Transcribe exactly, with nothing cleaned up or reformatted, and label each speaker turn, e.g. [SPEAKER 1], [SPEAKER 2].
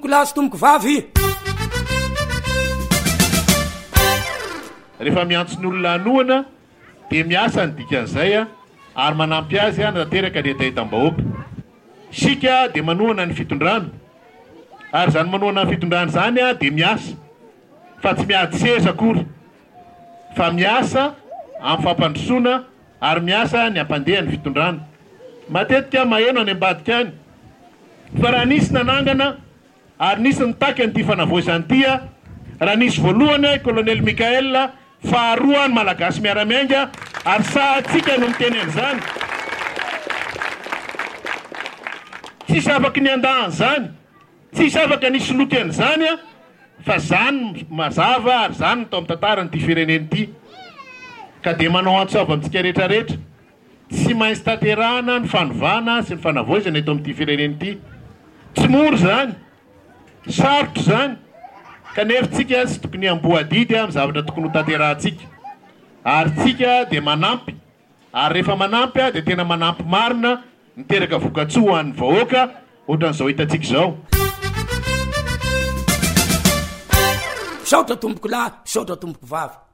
[SPEAKER 1] tomboko lahy sy tomboko vavy.
[SPEAKER 2] Rehefa miantsony olona anoana dia miasa ny dikan'izay a ary manampy azy a nateraka ny etahitam-bahoaka. Sika dia manoana ny fitondrana ary zany manoana ny fitondrana zany a dia miasa fa tsy miady seza akory fa miasa amin'ny fampandrosoana ary miasa ny ampandeha ny fitondrana. Matetika maheno any ambadika any fa raha nisy nanangana ary nisy nitaky an'ity fanavoazany ity a raha nisy voalohany kolonely Mikael faharoa ny malagasy miaramiainga ary sahatsika no miteny an'izany. Tsisy afaka ny andahan' zany, tsisy afaka nisy loky an'izany a fa zany mazava ary zany tao amin'ny tantaran'ity fireneny ity. Ka dia manao antsoava amintsika rehetrarehetra tsy maintsy tanterahana ny fanovana sy ny fanavoazana eto amin'ity fireneny ity. Tsy moro zany, sarotro zany kanefa tsika sy tokony amboadidy amin'ny zavatra tokony ho tanterahantsika ary tsika dia manampy ary rehefa manampy a dia tena manampy marina niteraka vokatsoa ho an'ny vahoaka ohatran'izao hitantsika izao.
[SPEAKER 1] Saotra tomboko lahy, saotra tomboko vavy.